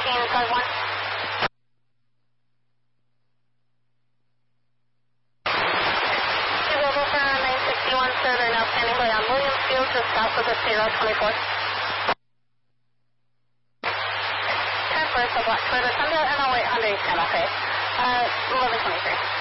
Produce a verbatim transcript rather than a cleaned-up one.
fourteen five one. Two Bravo for nine sixty-one, sir. They're now standing by on Williams Field, just south of the Sierra twenty-four. ten first, I'll watch for the Thunder, and I'll wait under each channel, okay? Uh, eleven twenty-three.